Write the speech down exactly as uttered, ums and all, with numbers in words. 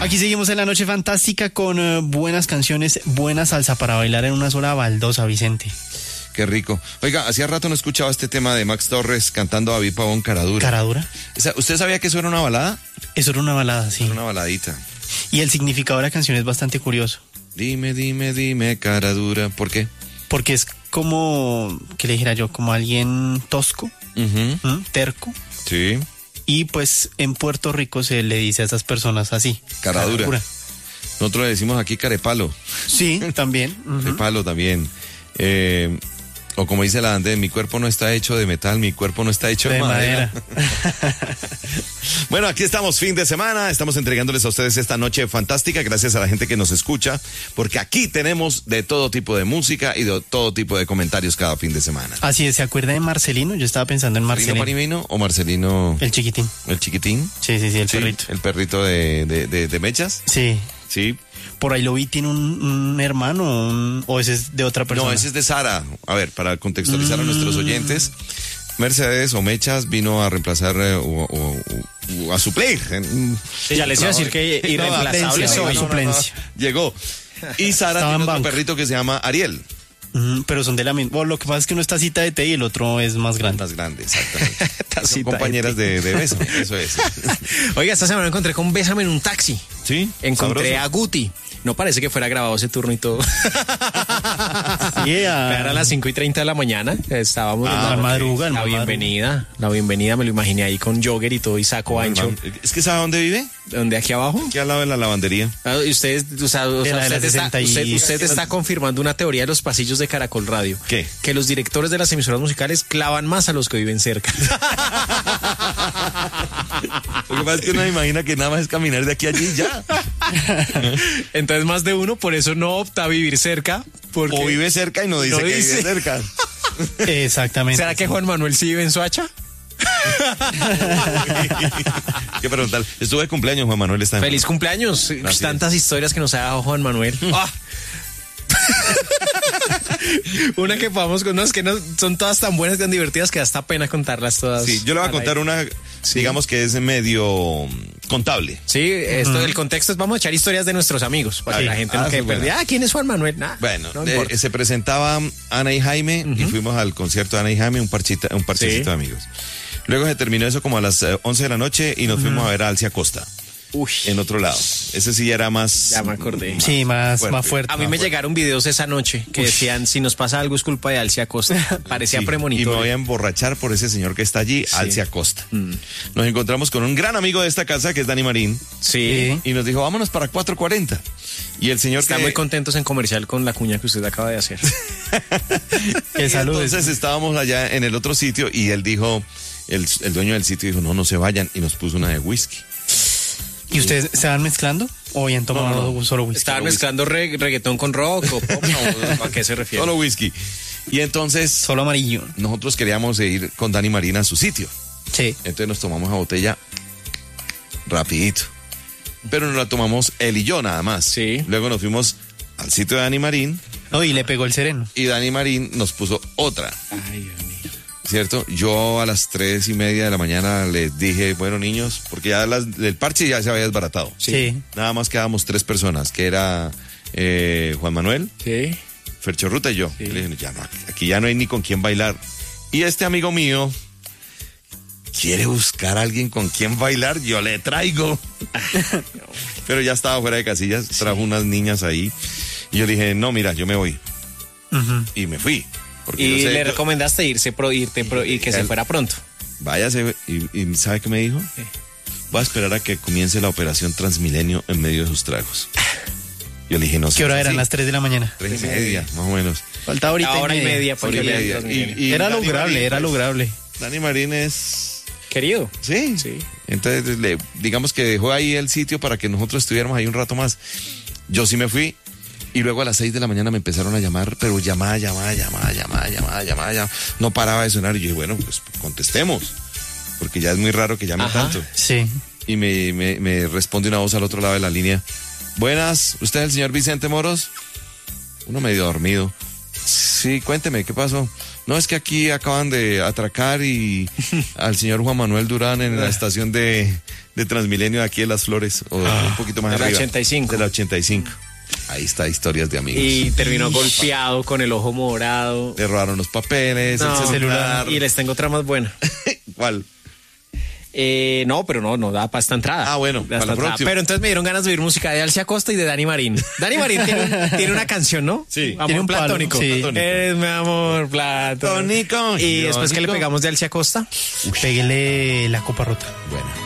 Aquí seguimos en la noche fantástica con uh, buenas canciones, buena salsa para bailar en una sola baldosa, Vicente. Qué rico. Oiga, hacía rato no escuchaba este tema de Max Torres cantando a David Pavón, Caradura. ¿Caradura? ¿Usted sabía que eso era una balada? Eso era una balada, sí. Era una baladita. Y el significado de la canción es bastante curioso. Dime, dime, dime, Caradura. ¿Por qué? Porque es como, ¿qué le dijera yo? Como alguien tosco, Uh-huh. ¿m? terco. Sí. Y pues en Puerto Rico se le dice a esas personas así. Caradura. Caradura. Nosotros le decimos aquí carepalo. Sí, también. Uh-huh. Carepalo también. Eh, o como dice la Ande, mi cuerpo no está hecho de metal, mi cuerpo no está hecho de, De madera. madera. Bueno, aquí estamos fin de semana, estamos entregándoles a ustedes esta noche fantástica, gracias a la gente que nos escucha, porque aquí tenemos de todo tipo de música y de todo tipo de comentarios cada fin de semana. Así es, ¿se acuerda de Marcelino? Yo estaba pensando en ¿Marcelino Marcelino. Parimino o Marcelino El chiquitín. el chiquitín? Sí, sí, sí, el Sí, perrito. el perrito de, de, de, de mechas. Sí. Sí. Por ahí lo vi, tiene un, un hermano, un- o ese es de otra persona. No, ese es de Sara. A ver, para contextualizar a Mm. nuestros oyentes, Mercedes o Mechas vino a reemplazar eh, o, o- o a suplir. en- Ya les iba a decir que No, irreemplazable suplencia, soy. no, suplencia. Llegó. Y Sara Estaba tiene en otro banca. perrito que se llama Ariel. Mm, pero son de la misma. Bueno, lo que pasa es que uno está cita de té y el otro es más grande. Más grande, exactamente. Son Tacita de compañeras de, de beso. Eso es. Oiga, esta semana me encontré con Bésame en un taxi. ¿Sí? Encontré Sabroso. a Guti. No parece que fuera grabado ese turno y todo. Yeah. Era a las cinco y treinta de la mañana. Estábamos Ah, viendo madruga, la madruga. bienvenida. La bienvenida me lo imaginé ahí con jogger y todo y saco ancho. Es que ¿sabe dónde vive? ¿Dónde aquí abajo? Aquí al lado de la lavandería. Ah, y Ustedes, o sea, o De sea, la de la usted, está, sesenta y- usted, usted está confirmando una teoría de los pasillos de Caracol Radio. ¿Qué? Que los directores de las emisoras musicales clavan más a los que viven cerca. Lo que pasa es que uno se imagina que nada más es caminar de aquí a allí y ya. Entonces más de uno por eso no opta a vivir cerca. Porque... O vive cerca y no dice No que dice. vive cerca. Exactamente. ¿Será que Juan Manuel sí vive en Soacha? Hay que preguntar. Estuve de cumpleaños, Juan Manuel está en... Feliz cumpleaños. Gracias. Tantas historias que nos ha dado Juan Manuel. Ah. Una que podamos con no, es que no, son todas tan buenas, tan divertidas que hasta pena contarlas todas. Sí, yo le voy a al contar aire. una, Sí. digamos que es medio contable. Sí, esto, el contexto es vamos a echar historias de nuestros amigos para Ah, que sí. la gente Ah, no quede sí, bueno. perdida. Ah, ¿quién es Juan Manuel? Nah, Bueno, no eh, importa. se presentaba Ana y Jaime y fuimos al concierto de Ana y Jaime, un, parchita, un parchecito Sí. de amigos. Luego se terminó eso como a las eh, once de la noche y nos fuimos a ver a Alcia Costa, Uy, en otro lado. Ese sí era más... ya me acordé. Sí, más fuerte. más fuerte. A mí me llegaron videos esa noche que decían, si nos pasa algo es culpa de Alcia Costa. Parecía Sí, y me premonitorio. voy a emborrachar por ese señor que está allí, Alcia Costa. Nos encontramos con un gran amigo de esta casa, que es Dani Marín, Sí. y nos dijo, vámonos para cuatro cuarenta. Y el señor Están que... muy contentos en comercial con la cuña que usted acaba de hacer. Que Y saludes. entonces estábamos allá en el otro sitio y él dijo, el, el dueño del sitio dijo, no, no se vayan, y nos puso una de whisky. ¿Y ustedes se van mezclando o habían tomado No, no, no. un solo whisky? ¿Estaban mezclando re- reggaetón con rock o pop? No, ¿a qué se refiere? Solo whisky. Y entonces Solo amarillo. nosotros queríamos ir con Dani Marín a su sitio. Sí. Entonces nos tomamos la botella rapidito. Pero nos la tomamos él y yo nada más. Sí. Luego nos fuimos al sitio de Dani Marín Oh, y le pegó el sereno. y Dani Marín nos puso otra. Ay, Dios mío. ¿Cierto? Yo a las tres y media de la mañana les dije, bueno, niños, porque ya las, el parche ya se había desbaratado. Sí. Nada más quedábamos tres personas, que era eh, Juan Manuel, Sí. Fercho Ruta y yo. Y le dije, ya no, aquí ya no hay ni con quién bailar. Y este amigo mío quiere buscar a alguien con quien bailar, yo le traigo. Pero ya estaba fuera de casillas, trajo unas niñas ahí. Y yo le dije, no, mira, yo me voy. Ujú. Y me fui. Porque Y yo sé- le recomendaste irse pro, irte pro- y que se Él- fuera pronto. Váyase. Y, y ¿sabe qué me dijo? Voy a esperar a que comience la operación Transmilenio en medio de sus tragos. Yo le dije, no sé. ¿Qué hora eran? Las tres de la mañana. Tres y media, más o menos. Faltaba ahorita La hora y media. Hora y porque media. le- Y- y Era Dani lograble, Marín, era pues, lograble. Dani Marín es... Querido. Sí, Sí. Entonces, le, digamos que dejó ahí el sitio para que nosotros estuviéramos ahí un rato más. Yo sí me fui y luego a las seis de la mañana me empezaron a llamar, pero llamada, llamada, llamada, llamada, llamada, llamada, llamada. No paraba de sonar y yo dije, bueno, pues contestemos, porque ya es muy raro que llamen Ajá. tanto. Sí. Y me, me, me responde una voz al otro lado de la línea. Buenas, ¿usted es el señor Vicente Moros? Uno medio dormido. Sí, cuénteme, ¿qué pasó? No, es que aquí acaban de atracar y al señor Juan Manuel Durán en la estación de, de Transmilenio de aquí de Las Flores, o Ah, un poquito más de la arriba. ochenta y cinco. De la ochenta y cinco. Ahí está, historias de amigos. Y terminó golpeado con el ojo morado. Le robaron los papeles, No, el celular. Y les tengo otra más buena. ¿Cuál? Eh, no, pero no, no da para esta entrada. Ah, bueno, Da para esta la entrada. próxima. Pero entonces me dieron ganas de oír música de Alcia Costa y de Dani Marín. Dani Marín tiene, tiene una canción, ¿no? Sí. Amor Tiene un palo, platónico. sí. Platónico. Eres mi amor platónico. Tónico. Y después que le Tónico. pegamos de Alcia Costa. Pégale la copa rota. Bueno.